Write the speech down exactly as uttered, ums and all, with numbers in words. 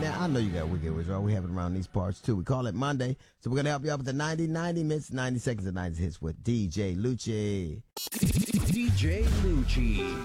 Now, I know you got Wicked Witch, right? We have it around these parts, too. We call it Monday, so we're going to help you out with the ninety, ninety minutes, ninety seconds of nineties hits with D J Lucci. D J Lucci.